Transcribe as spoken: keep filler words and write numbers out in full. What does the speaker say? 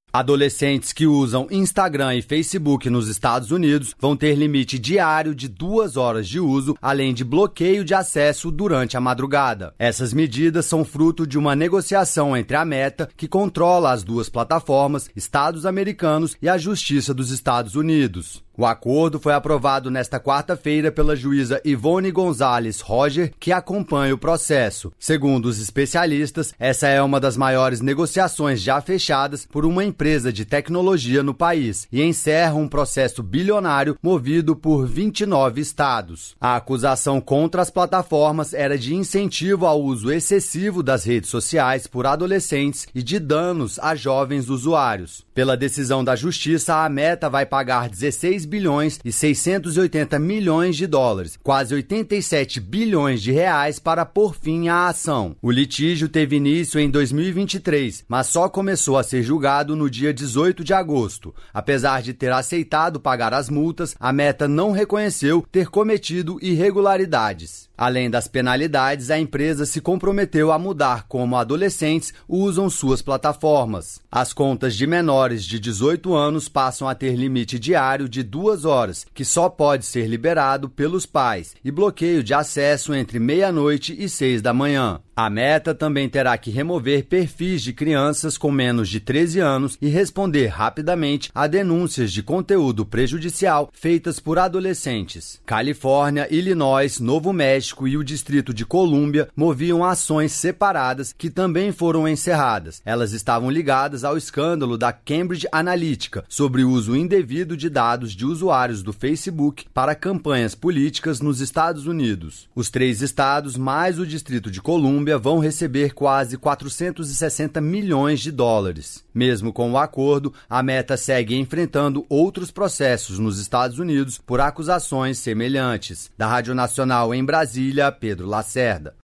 Adolescentes que usam Instagram e Facebook nos Estados Unidos vão ter limite diário de duas horas de uso, além de bloqueio de acesso durante a madrugada. Essas medidas são fruto de uma negociação entre a Meta, que controla as duas plataformas, Estados americanos, e a Justiça dos Estados Unidos. O acordo foi aprovado nesta quarta-feira pela juíza Ivone Gonzalez Roger, que acompanha o processo. Segundo os especialistas, essa é uma das maiores negociações já fechadas por uma empresa de tecnologia no país e encerra um processo bilionário movido por vinte e nove estados. A acusação contra as plataformas era de incentivo ao uso excessivo das redes sociais por adolescentes e de danos a jovens usuários. Pela decisão da justiça, a Meta vai pagar dezesseis bilhões e seiscentos e oitenta milhões de dólares, quase oitenta e sete bilhões de reais, para pôr fim à ação. O litígio teve início em dois mil e vinte e três, mas só começou a ser julgado no dia dezoito de agosto. Apesar de ter aceitado pagar as multas, a Meta não reconheceu ter cometido irregularidades. Além das penalidades, a empresa se comprometeu a mudar como adolescentes usam suas plataformas. As contas de menores de dezoito anos passam a ter limite diário de duas horas, que só pode ser liberado pelos pais, e bloqueio de acesso entre meia-noite e seis da manhã. A Meta também terá que remover perfis de crianças com menos de treze anos e responder rapidamente a denúncias de conteúdo prejudicial feitas por adolescentes. Califórnia, Illinois, Novo México e o Distrito de Colômbia moviam ações separadas que também foram encerradas. Elas estavam ligadas ao escândalo da Cambridge Analytica sobre o uso indevido de dados de usuários do Facebook para campanhas políticas nos Estados Unidos. Os três estados, mais o Distrito de Colômbia, vão receber quase quatrocentos e sessenta milhões de dólares. Mesmo com o acordo, a Meta segue enfrentando outros processos nos Estados Unidos por acusações semelhantes. Da Rádio Nacional em Brasília, Pedro Lacerda.